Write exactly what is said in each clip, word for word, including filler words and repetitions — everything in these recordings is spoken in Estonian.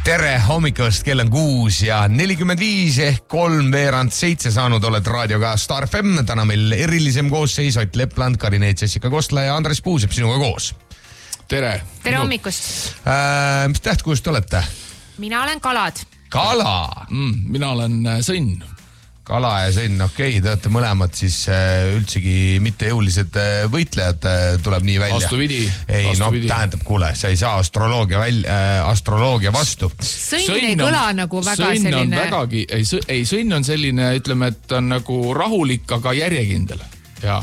Tere hommikust, kell on kuus ja nelikümmend viis ehk kolm veerand seitse saanud oled raadioga Star F M. Täna meil erilisem koosseis, Ott Lepland, Karineet, Jessica Kostla ja Andres Puusep sinuga koos. Tere. Tere hommikust. Äh, mis tähtkujust olete? Mina olen Kalad. Kala? Mm, mina olen Sõnn. Kala ja Sõnn, okei, te olete mõlemad siis üldsegi mittejõulised võitlejad, tuleb nii välja. Vastupidi. Ei, no vastupidi. tähendab, kuule, sa ei saa astroloogia, välja, äh, astroloogia vastu. Sõnn ei kõla nagu väga sõnn selline... On vägagi, ei, ei, Sõnn on selline, ütleme, et on nagu rahulik, aga järjekindel. Ja.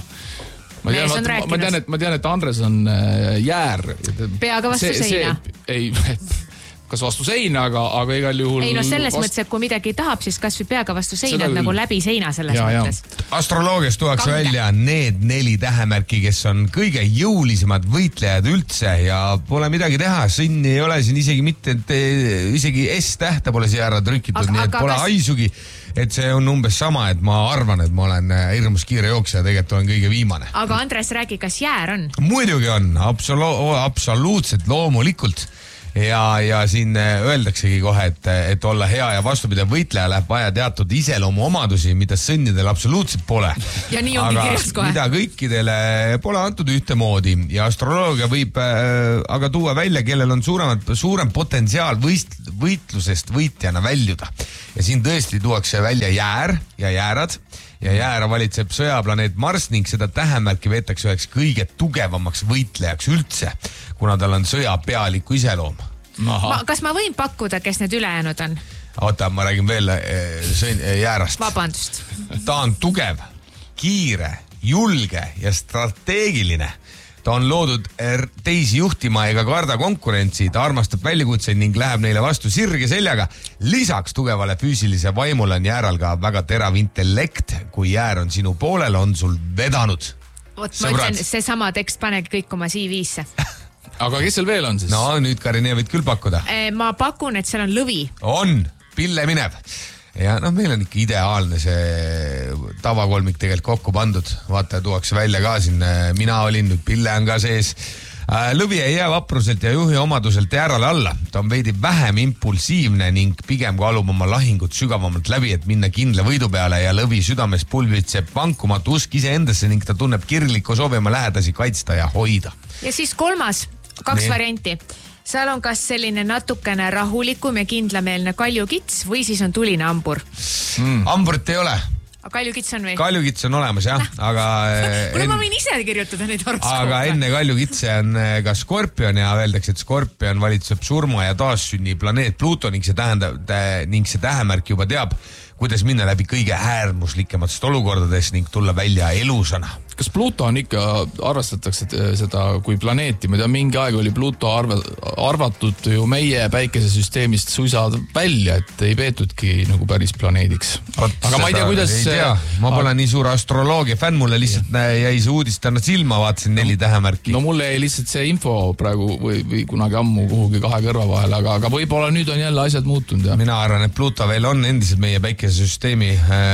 Ma tean, ma, ma, tean, et, ma tean, et Andres on jäär. Peaga vastu see, seina. See, ei, kas vastu seina, aga, aga igal juhul... Ei, no selles vast... mõttes, et kui midagi tahab, siis kas või peaga vastu seina, nagu läbi seina selles ja, mõttes. Ja. Astroloogias tuuakse Kange. välja need neli tähemärki, kes on kõige jõulisemad võitlejad üldse ja pole midagi teha. Sõnn ei ole siin isegi mitte, isegi S-tähte pole siia ära trükitud, aga, nii et pole kas... haisugi, et see on umbes sama, et ma arvan, et ma olen hirmus kiire jooksja ja tegelikult olen kõige viimane. Aga Andres, räägi, kas jäär on? Muidugi on, absolu- absoluutselt loomulikult. Ja, ja siin öeldaksegi kohe, et, et olla hea ja vastupidav võitleja läheb vaja teatud iseloomu omadusi, mida sõnnidel absoluutselt pole. Ja nii ongi aga kirjas kohe. Mida kõikidele pole antud ühtemoodi ja astroloogia võib äh, aga tuua välja, kellel on suuremad, suurem potentsiaal võist, võitlusest võitjana väljuda. Ja siin tõesti tuuakse välja jäär ja jäärad. Ja jäära valitseb sõjaplaneet Mars ning seda tähemärki veetakse üheks kõige tugevamaks võitlejaks üldse, kuna tal on sõjapealiku iseloom. Ma, kas ma võin pakkuda, kes need ülejäänud on? Oota, ma räägin veel sõin, jäärast. Vabandust. Ta on tugev, kiire, julge ja strateegiline. Ta on loodud teisi juhtima ega karda konkurentsi, ta armastab väljakutseid ning läheb neile vastu sirge seljaga. Lisaks tugevale füüsilise vaimule on jääral ka väga terav intellekt. Kui jäär on sinu poolel, on sul vedanud. Oot, ma ütlen, see sama tekst panegi kõik oma C V-sse. Aga kes seal veel on siis? No nüüd Karine võid küll pakkuda. Ma pakun, et seal on lõvi. On, pille minev. Ja noh, meil on ikka ideaalne see tavakolmik tegelikult kokku pandud. Vaata, tuuakse välja ka siin. Mina olin, nüüd Pille on ka sees. Lõvi ei jää vapruselt ja juhi omaduselt jäärale alla. Ta on veidi vähem impulsiivne ning pigem kaalub oma lahingut sügavamalt läbi, et minna kindla võidu peale ja lõvi südames pulvitseb vankumatu usk iseendasse ning ta tunneb kirgliku soovi oma lähedasi kaitsta ja hoida. Ja siis kolmas, kaks Nii. varianti. Seal on kas selline natukene rahulikum ja kindlameelne kaljukits või siis on tuline ambur. Mm. Amburit ei ole. Aga kaljukits on või? Kaljukits on olemas, jah. Aga, en... ma võin ise kirjutada neid horoskoope. Aga enne kaljukitse on ka Skorpion ja öeldakse, et Skorpion valitseb surma ja taassünni planeet Pluto ning see tähendab, ning see tähemärk juba teab, kuidas minna läbi kõige äärmuslikkematest olukordades ning tulla välja elusana. Kas Pluto on ikka, arvestatakse seda kui planeeti? Ma tean, mingi aeg oli Pluto arve, arvatud ju meie päikesesüsteemist suisa välja, et ei peetudki nagu päris planeediks. Aga ma ei tea, kuidas... Ei tea. Ma pole aga... nii suur astroloogia fänn, mulle lihtsalt ja. jäi see uudist täna silma, vaatasin neli tähemärki. No mulle jäi lihtsalt see info praegu või, või kunagi ammu kuhugi kahe kõrva vahel, aga, aga võib-olla nüüd on jälle asjad muutunud. Ja. Mina arvan, et Pluto veel on endiselt meie päikesesüsteemi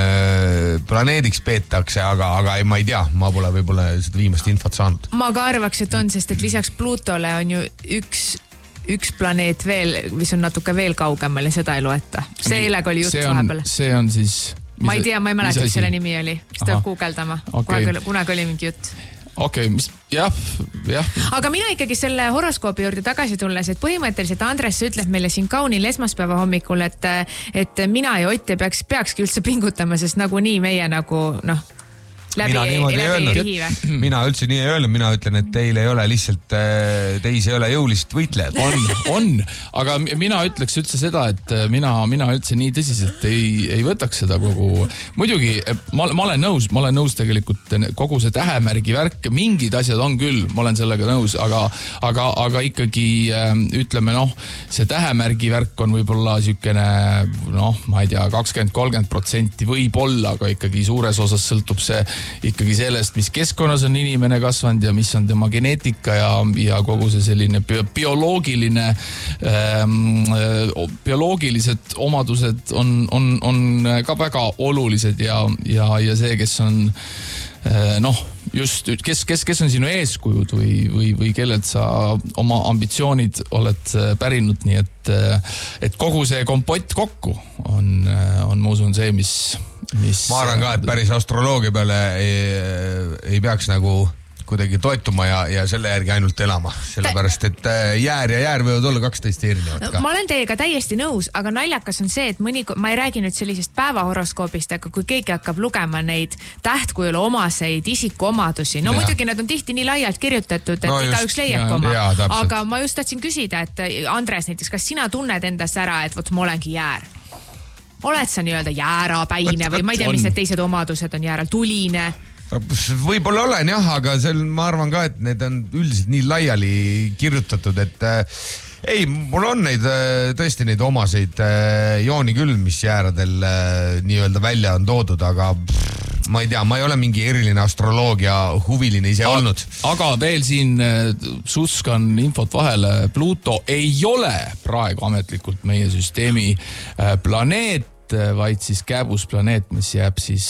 äh, planeediks peetakse, aga, aga ma ei tea, ma pole võib-olla seda viimast infot saanud. Ma ka arvaks, et on, sest et lisaks Plutole on ju üks, üks planeet veel, mis on natuke veel kaugemal ja seda ei loeta. See eelega oli jutt vahepeal. See on siis... Ma ei tea, ma ei mäleta, mis selle nimi oli. Seda guugeldama. Okay. Kunagi, kunagi oli mingi jutt. Okei, okay, mis... Jah, jah. Aga mina ikkagi selle horoskoobi juurde tagasi tulles, et põhimõtteliselt Andres ütleb meile siin kaunil esmaspäeva hommikul, et, et mina ja Ott peaks, peakski üldse pingutama, sest nagu nii meie nagu, noh, läbi, mina, läbi mina üldse nii ei öelnud, mina ütlen, et teil ei ole lihtsalt, teis ei ole jõulist võitlejad. On, on, aga mina ütleks üldse seda, et mina, mina üldse nii tõsiselt ei, ei võtaks seda kogu, muidugi ma, ma olen nõus, ma olen nõus tegelikult kogu see tähemärgi värk, mingid asjad on küll, ma olen sellega nõus, aga, aga, aga ikkagi ütleme, noh, see tähemärgi värk on võib-olla sükene, noh, ma ei tea, kakskümmend kolmkümmend protsenti võib-olla, aga ikkagi suures osas sõltub see ikkagi sellest, mis keskkonnas on inimene kasvanud ja mis on tema geneetika ja, ja kogu see selline bioloogiline ähm, bioloogilised omadused on, on, on ka väga olulised ja, ja, ja see, kes on äh, noh, just, kes, kes, kes on sinu eeskujud või, või, või kellelt sa oma ambitsioonid oled pärinud, nii et, et kogu see kompott kokku on, on ma usun see, mis, mis ma arvan ka, et päris astroloogia peale ei, ei peaks nagu kuidagi toetuma ja, ja selle järgi ainult elama, sellepärast et jäär ja jäär võivad olla kaksteist erinevat ka. Ma olen teiega täiesti nõus, aga naljakas on see, et mõni, ma ei räägi nüüd sellisest päevahoroskoobist, aga kui keegi hakkab lugema neid tähtkujule omaseid isikuomadusi, no ja. muidugi nad on tihti nii laialt kirjutatud, et no igaüks leiab oma, aga ma just tahtsin küsida, et Andres näiteks, kas sina tunned endas ära, et vot ma olengi jäär? Oled sa nii-öelda jäärapäine või ma ei tea, mis need teised omadused on jääral, tuline? Võib-olla olen jah, aga sel, ma arvan ka, et need on üldiselt nii laiali kirjutatud, et äh, ei, mul on neid äh, tõesti neid omaseid äh, jooni küll, mis jääradel äh, nii-öelda välja on toodud, aga pff, ma ei tea, ma ei ole mingi eriline astroloogia huviline ise A olnud. Aga veel siin äh, suskan infot vahele, Pluto ei ole praegu ametlikult meie süsteemi äh, planeet, vaid siis kääbusplaneet, mis jääb siis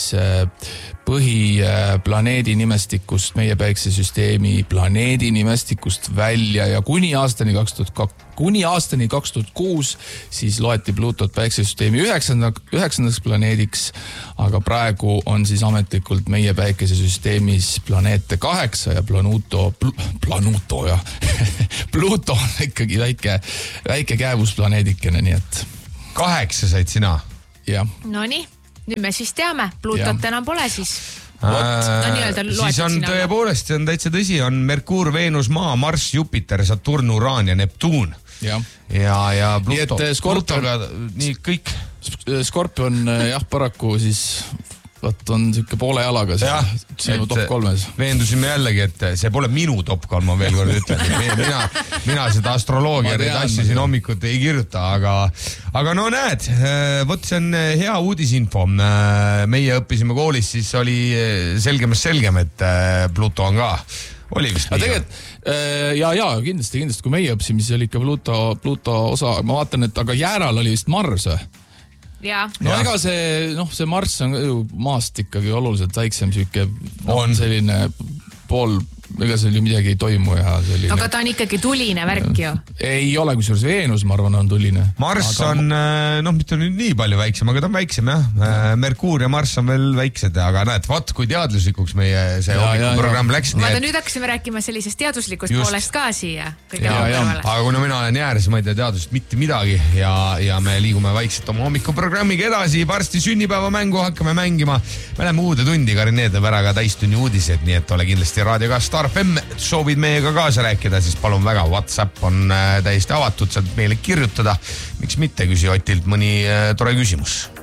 põhiplaneedi nimestikust, meie päiksesüsteemi planeedi nimestikust välja ja kuni aastani kaks tuhat kaks, kuni aastani kaks tuhat kuus siis loeti Plutot päiksesüsteemi üheksandaks planeediks, aga praegu on siis ametlikult meie päikesesüsteemis planeete kaheksa ja Planuto, pl, Planuto ja Pluto on ikkagi väike, väike kääbusplaneedikene, nii et kaheksa said sina? Ja. No nii, nüüd me siis teame, Plutot enam pole siis. Äh, no, siis on tõepoolest, see on täitsa tõsi, on Merkuur, Veenus, Maa, Marss, Jupiter, Saturn, Uraan ja Neptuun. Ja, ja, ja Pluto. Nii, Plutoga, nii kõik. Skorpion jah, paraku siis võt on siuke poole jalaga sinu top kolmes. Veendusime jällegi, et see pole minu top kolm, ma veel kord ütlen. Mina, mina seda astroloogia neid asju siin hommikut ei kirjuta, aga, aga no näed, võt see on hea uudisinfo. Meie õppisime koolis, siis oli selgemas selgem, et Pluto on ka. Oli vist nii. Tegelikult, ja, ja, kindlasti, kindlasti, kui meie õppisime, siis oli ikka Pluto, Pluto osa. Ma vaatan, et aga jääral oli vist Mars. Ja. No ega see, noh, see Marss on ju maast ikkagi oluliselt väiksem süüke, on selline pool, ega seal ju midagi ei toimu ja selline. Aga ta on ikkagi tuline värk ju. Ei ole, kui suures Veenus, ma arvan, on tuline. Marss aga... on, noh, mitte nüüd nii palju väiksem, aga ta on väiksem, jah. Merkuur ja Marss on veel väiksed, aga näed, vaat kui teadluslikuks meie see hommikuprogramm läks. Vaata, et... nüüd hakkasime rääkima sellisest teaduslikust Just. poolest ka siia. Ja, ja, aga kuna mina olen jääres, ma ei tea teadusest mitte midagi ja, ja me liigume vaikselt oma hommikuprogrammiga edasi, varsti sünnipäevamängu hakkame mängima. Me läheme uude tundi, Karin Eede väraga täistunni uudised, nii et ole kindlasti Raadio ka Star F M, soovid meiega kaasa rääkida, siis palun väga, WhatsApp on täiesti avatud, saad meile kirjutada. Miks mitte, küsi Otilt mõni tore küsimus.